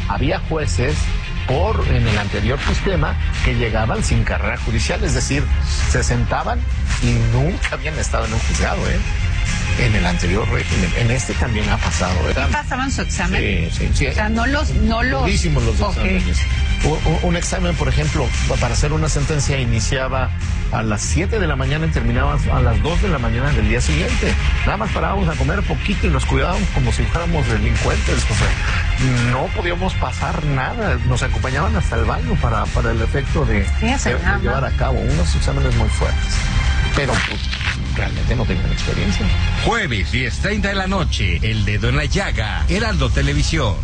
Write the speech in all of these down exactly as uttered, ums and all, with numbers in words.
había jueces por en el anterior sistema que llegaban sin carrera judicial, es decir, se sentaban y nunca habían estado en un juzgado, ¿eh? En el anterior régimen, en este también ha pasado, ¿verdad? ¿Pasaban su examen? Sí, sí, sí. O sea, no los... No los... Durísimos los okay. exámenes. Un, un examen, por ejemplo, para hacer una sentencia iniciaba a las siete de la mañana y terminaba a las dos de la mañana del día siguiente. Nada más parábamos a comer poquito y nos cuidábamos como si fuéramos delincuentes. O sea, no podíamos pasar nada. Nos acompañaban hasta el baño para, para el efecto de, de, de llevar a cabo unos exámenes muy fuertes. Pero pues, realmente no tenían experiencia. Jueves, diez treinta de la noche, El Dedo en la Llaga, Heraldo Televisión.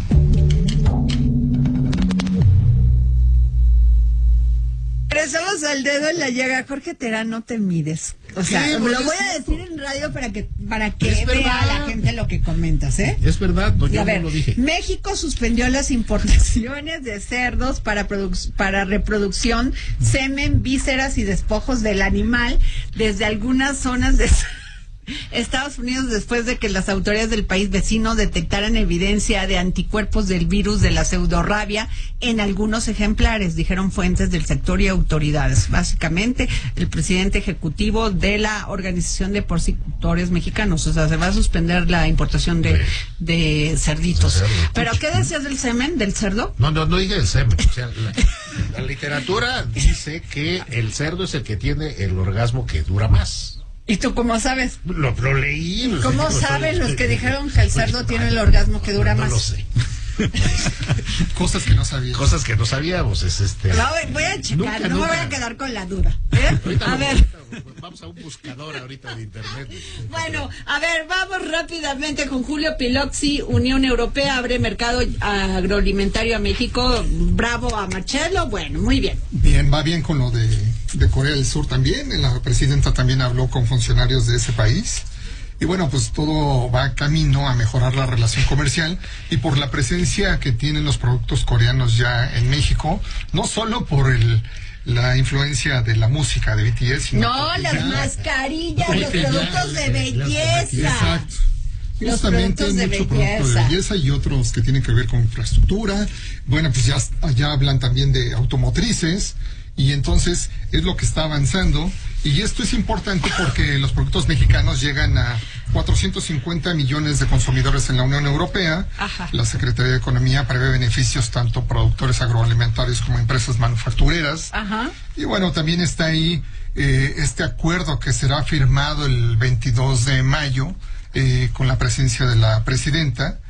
Regresamos al Dedo en la Llaga. Jorge Terán, no te mides. O sea, sí, lo voy a decir en radio para que para que vea la gente lo que comentas, ¿eh? Es verdad, no, yo a ver, no lo dije. México suspendió las importaciones de cerdos para produ- para reproducción, semen, vísceras y despojos del animal desde algunas zonas de Estados Unidos después de que las autoridades del país vecino detectaran evidencia de anticuerpos del virus de la pseudorrabia en algunos ejemplares, dijeron fuentes del sector y autoridades. Básicamente, el presidente ejecutivo de la Organización de Porcicultores Mexicanos, o sea, se va a suspender la importación de, de cerditos. ¿Pero qué decías del semen, del cerdo? No, no, no dije el semen. O sea, la, la literatura dice que el cerdo es el que tiene el orgasmo que dura más. ¿Y tú cómo sabes? Lo, lo leí. ¿Cómo lo, saben lo, los que dijeron que el cerdo tiene el orgasmo que dura no, más? No lo sé. Cosas que no sabíamos. Cosas que no sabíamos. Es este. No, voy a checar, nunca, no nunca. me voy a quedar con la duda. ¿eh? Ahorita, a ver. Ahorita, vamos a un buscador ahorita de internet. Bueno, a ver, vamos rápidamente con Julio Piloxi. Unión Europea abre mercado agroalimentario a México. Bravo a Marcelo. Bueno, muy bien. Bien, va bien con lo de, de Corea del Sur también. La presidenta también habló con funcionarios de ese país. Y bueno, pues todo va camino a mejorar la relación comercial y por la presencia que tienen los productos coreanos ya en México, no solo por el la influencia de la música de B T S, sino no, las ya, mascarillas, los productos ya, de belleza. Exacto. Los Justamente hay mucho producto de belleza y otros que tienen que ver con infraestructura. Bueno, pues ya, ya hablan también de automotrices y entonces es lo que está avanzando. Y esto es importante porque los productos mexicanos llegan a cuatrocientos cincuenta millones de consumidores en la Unión Europea. Ajá. La Secretaría de Economía prevé beneficios tanto productores agroalimentarios como empresas manufactureras. Ajá. Y bueno, también está ahí eh, este acuerdo que será firmado el veintidós de mayo eh, con la presencia de la presidenta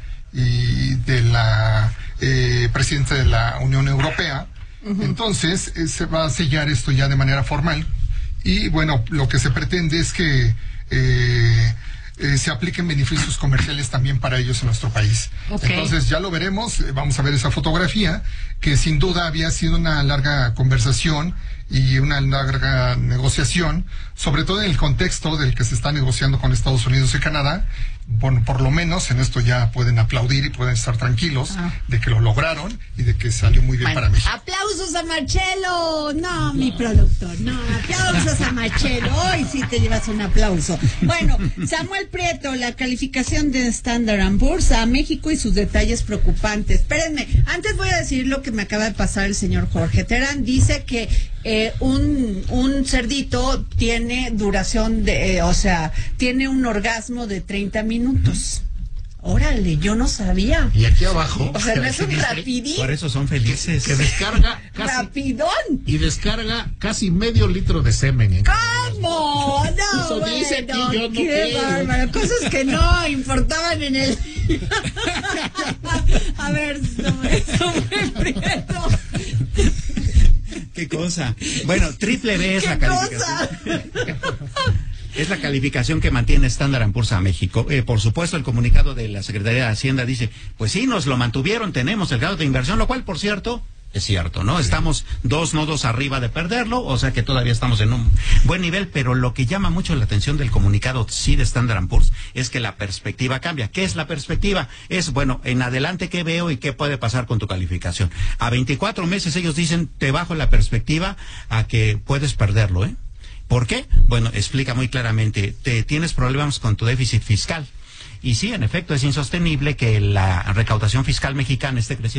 y de la eh, presidenta de la Unión Europea. Uh-huh. Entonces eh, se va a sellar esto ya de manera formal. Y bueno, lo que se pretende es que eh, eh, se apliquen beneficios comerciales también para ellos en nuestro país. Okay. Entonces ya lo veremos, eh, vamos a ver esa fotografía, que sin duda había sido una larga conversación y una larga negociación, sobre todo en el contexto del que se está negociando con Estados Unidos y Canadá. Bueno, por lo menos en esto ya pueden aplaudir y pueden estar tranquilos ah. de que lo lograron y de que salió muy bien bueno, para México. ¡Aplausos a Marcelo! No, mi productor, no, aplausos a Marcelo. Hoy sí te llevas un aplauso. Bueno, Samuel Prieto, la calificación de Standard and Poor's a México y sus detalles preocupantes. Espérenme, antes voy a decir lo que me acaba de pasar el señor Jorge Terán. Dice que eh, un, un cerdito tiene duración de, eh, o sea, tiene un orgasmo de treinta minutos. Órale, yo no sabía. Y aquí abajo. O sea, no es un rapidín. Por eso son felices. Que descarga casi. Rapidón. Y descarga casi medio litro de semen. ¿eh? ¿Cómo? No, eso bueno, dice aquí, yo no qué bárbaro. Cosas que no importaban en el. A ver, Samuel Prieto. ¿Qué cosa? Bueno, triple B es la calificación. Es la calificación que mantiene Standard and Poor's a México. Eh, por supuesto, el comunicado de la Secretaría de Hacienda dice, pues sí, nos lo mantuvieron, tenemos el grado de inversión, lo cual, por cierto, es cierto, ¿no? Estamos dos nodos arriba de perderlo, o sea que todavía estamos en un buen nivel, pero lo que llama mucho la atención del comunicado, sí, de Standard and Poor's, es que la perspectiva cambia. ¿Qué es la perspectiva? Es, bueno, en adelante, ¿qué veo y qué puede pasar con tu calificación? A veinticuatro meses ellos dicen, te bajo la perspectiva a que puedes perderlo, ¿eh? ¿Por qué? Bueno, explica muy claramente, te tienes problemas con tu déficit fiscal. Y sí, en efecto, es insostenible que la recaudación fiscal mexicana esté creciendo